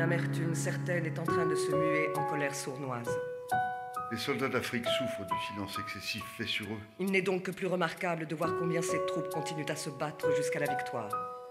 L'amertume certaine est en train de se muer en colère sournoise. Les soldats d'Afrique souffrent du silence excessif fait sur eux. Il n'est donc que plus remarquable de voir combien ces troupes continuent à se battre jusqu'à la victoire.